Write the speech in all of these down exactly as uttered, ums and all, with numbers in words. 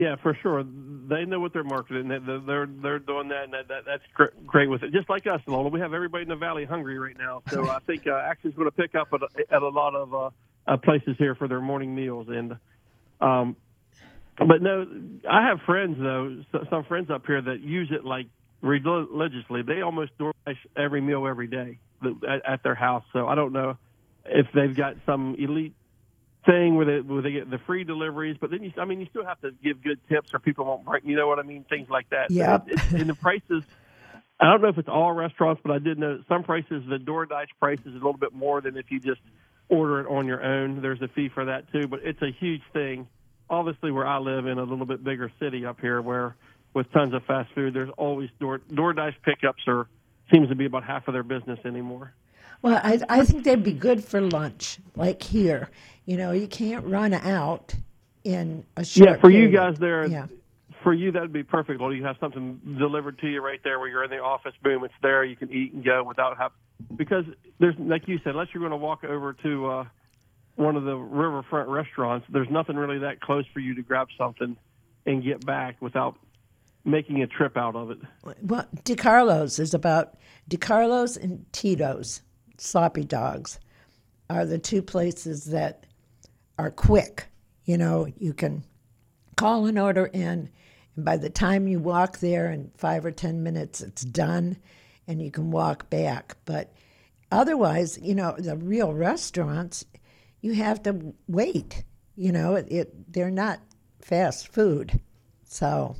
Yeah, for sure. They know what they're marketing. They- They're they're, they're doing that, and that, that that's gr- great with it. Just like us, Lola, we have everybody in the valley hungry right now. So I think uh, action's going to pick up at a, at a lot of uh, uh, places here for their morning meals. And um, but no, I have friends though, so- some friends up here that use it like religiously. They almost DoorDash every meal every day at, at their house. So I don't know if they've got some elite thing where they, where they get the free deliveries, but then you, I mean, you still have to give good tips or people won't break, you know what I mean? Things like that. Yep. So it, it, and the prices, I don't know if it's all restaurants, but I did know that some prices, the DoorDash price is a little bit more than if you just order it on your own. There's a fee for that too, but it's a huge thing. Obviously, where I live in a little bit bigger city up here where with tons of fast food, there's always Door, DoorDash pickups are, seems to be about half of their business anymore. Well, I, I think they'd be good for lunch, like here. You know, you can't run out in a short Yeah, for you period. guys there, Yeah. for you that would be perfect. Well, you have something delivered to you right there where you're in the office. Boom, it's there. You can eat and go without have because there's like you said, unless you're going to walk over to uh, one of the riverfront restaurants, there's nothing really that close for you to grab something and get back without making a trip out of it. Well, DiCarlo's is about DiCarlo's and Tito's Sloppy Dogs are the two places that are quick. You know, you can call an order in, and by the time you walk there in five or ten minutes, it's done, and you can walk back. But otherwise, you know, the real restaurants, you have to wait. You know, it, it they're not fast food. So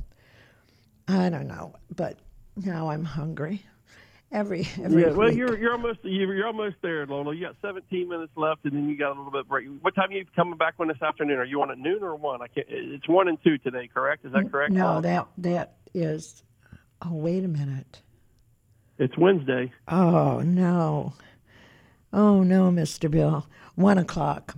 I don't know, but now I'm hungry. Every every Yeah, well, week. you're you're almost you're, you're almost there, Lola. You got seventeen minutes left, and then you got a little bit break. What time are you coming back on this afternoon? Are you on at noon or one? I can't. It's one and two today, correct? Is that correct? No, that that is. Oh, wait a minute. It's Wednesday. Oh no. Oh no, Mister Bill. One o'clock.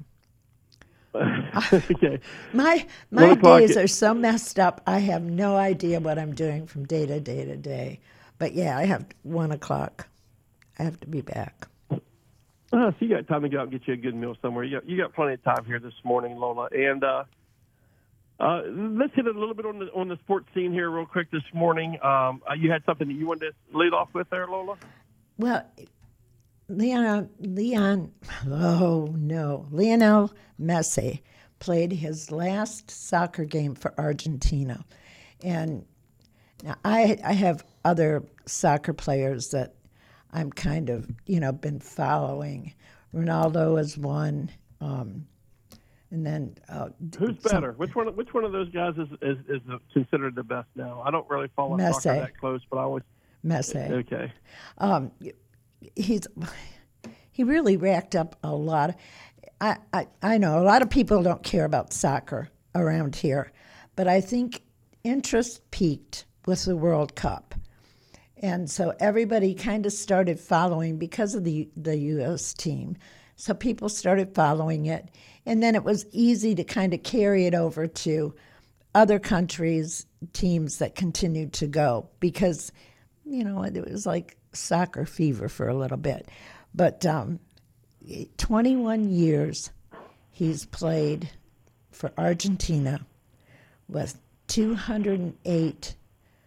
Okay. My my One o'clock. days are so messed up. I have no idea what I'm doing from day to day to day. But yeah, I have one o'clock. I have to be back. Uh, so you got time to go out and get you a good meal somewhere. You got, you got plenty of time here this morning, Lola. And uh, uh, let's hit a little bit on the on the sports scene here real quick this morning. Um, uh, you had something that you wanted to lead off with there, Lola? Well, Leon, Leon, oh no, Lionel Messi played his last soccer game for Argentina. And now I, I have other soccer players that I'm kind of, you know, been following. Ronaldo is one, um, and then uh, Who's some- better? Which one? Which one of those guys is, is, is considered the best now? I don't really follow Messi. soccer that close, but I always Messi. okay. Um, he's he really racked up a lot. I, I I know a lot of people don't care about soccer around here, but I think interest peaked with the World Cup, and so everybody kind of started following because of the the U S team. So people started following it, and then it was easy to kind of carry it over to other countries' teams that continued to go because, you know, it was like soccer fever for a little bit. But um, twenty-one years he's played for Argentina with two hundred eight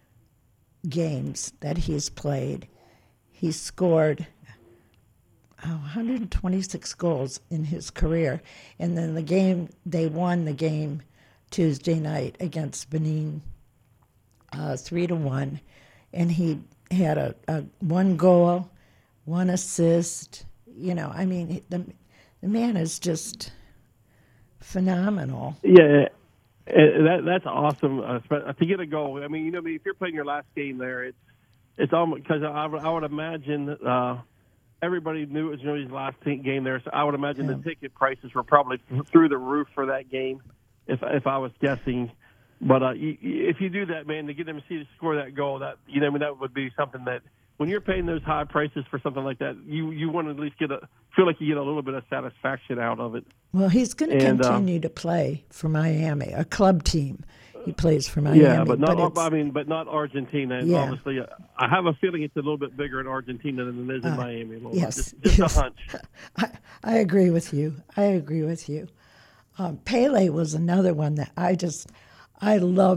games that he's played. He scored oh, one hundred twenty-six goals in his career. And then the game, they won the game Tuesday night against Benin, uh, three to one. And he had a, a one goal, one assist. You know, I mean, the the man is just phenomenal. Yeah, eh, that that's awesome uh, to get a goal. I mean, you know, if you're playing your last game there, it's it's almost because I, I would imagine uh, everybody knew it was really his last game there, so I would imagine Yeah. the ticket prices were probably through the roof for that game, if if I was guessing. But uh, you, if you do that, man, to get them to see to score that goal, that you know, I mean, that would be something that when you're paying those high prices for something like that, you you want to at least get a feel like you get a little bit of satisfaction out of it. Well, he's going to And, uh, continue to play for Miami, a club team. He plays for Miami. Yeah, but not. it's- I mean, but not Argentina. And Yeah. obviously, uh, I have a feeling it's a little bit bigger in Argentina than it is in Uh, Miami. A little yes, bit. just, just yes. a hunch. I, I agree with you. I agree with you. Um, Pele was another one that I just, I love